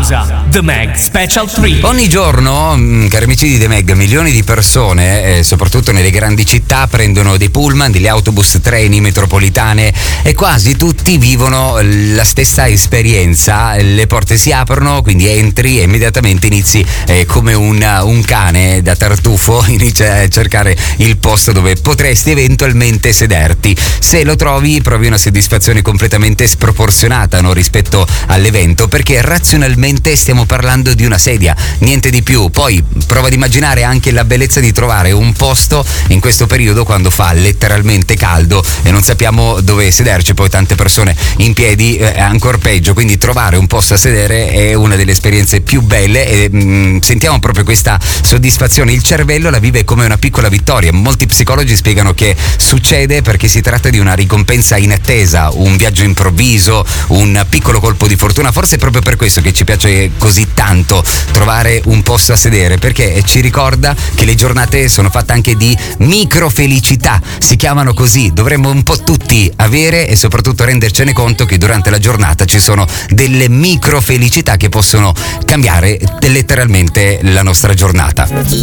The Mag Special 3. Ogni giorno, cari amici di The Mag, milioni di persone, soprattutto nelle grandi città, prendono dei pullman, degli autobus, treni, metropolitane e quasi tutti vivono la stessa esperienza. Le porte si aprono, quindi entri e immediatamente inizi come un cane da tartufo, inizia a cercare il posto dove potresti eventualmente sederti. Se lo trovi, provi una soddisfazione completamente sproporzionata, no, rispetto all'evento, perché razionalmente stiamo parlando di una sedia, niente di più. Poi prova ad immaginare anche la bellezza di trovare un posto in questo periodo quando fa letteralmente caldo e non sappiamo dove sederci, poi tante persone in piedi è ancora peggio, quindi trovare un posto a sedere è una delle esperienze più belle e sentiamo proprio questa soddisfazione. Il cervello la vive come una piccola vittoria. Molti psicologi spiegano che succede perché si tratta di una ricompensa inattesa, un viaggio improvviso, un piccolo colpo di fortuna. Forse è proprio per questo che ci piace così tanto trovare un posto a sedere, perché ci ricorda che le giornate sono fatte anche di micro felicità, si chiamano così. Dovremmo un po' tutti avere e soprattutto rendercene conto che durante la giornata ci sono delle micro felicità che possono cambiare letteralmente la nostra giornata.